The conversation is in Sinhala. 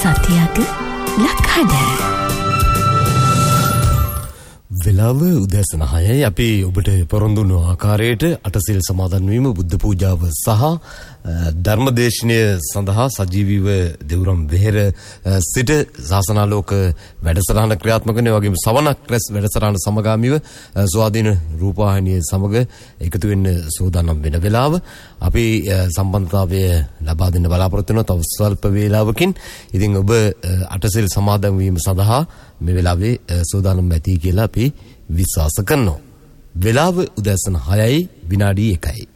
සතියක ලක්හඬ වෙලාව උදෑසන 6යි. අපි ඔබට පොරොන්දු වුණු ආකාරයට අටසිල් සමාදන් වීම, බුද්ධ පූජාව සහ ධර්මදේශනය සඳහා සජීවීව දෙවුරම් වෙහෙර සිට ශාසනාලෝක වැඩසටහන ක්‍රියාත්මක වෙන වගේම සවනක් රැස් වැඩසටහන සමගාමීව ස්වාධීන රූපවාහිනිය සමග එකතු වෙන්න සූදානම් වෙන වෙලාව අපි සම්බන්ධතාවය ලබා දෙන්න බලාපොරොත්තු වෙනවා තව ස්වල්ප වේලාවකින්. ඉතින් ඔබ අටසිල් සමාදන් වීම සඳහා මේ වෙලාවේ සූදානම් ඇති කියලා අපි විශ්වාස කරනවා. වෙලාව උදෑසන 6යි විනාඩි 1යි.